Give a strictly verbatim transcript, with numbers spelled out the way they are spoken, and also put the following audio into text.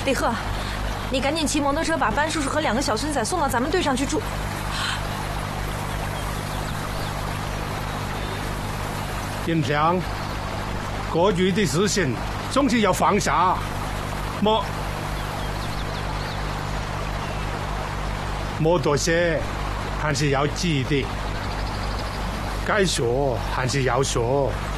李贺，你赶紧骑摩托车把班叔叔和两个小孙仔送到咱们队上去住。 金良，过去的事情总是要放下，莫莫多些，还是要记的。该学还是要学。